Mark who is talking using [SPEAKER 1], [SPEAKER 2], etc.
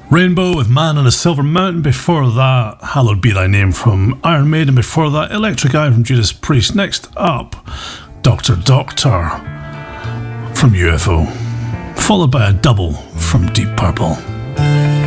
[SPEAKER 1] Rainbow with Man on a Silver Mountain. Before that, Hallowed Be Thy Name from Iron Maiden. Before that, Electric Eye from Judas Priest. Next up, Doctor from UFO. Followed by a double from Deep Purple.